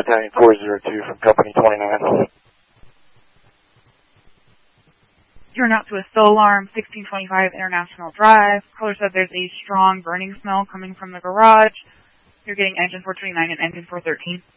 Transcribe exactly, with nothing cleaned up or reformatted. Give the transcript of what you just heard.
Battalion four zero two from Company twenty-nine. You're out to a still alarm, sixteen twenty-five International Drive. Caller said there's a strong burning smell coming from the garage. You're getting engine four twenty-nine and engine four thirteen.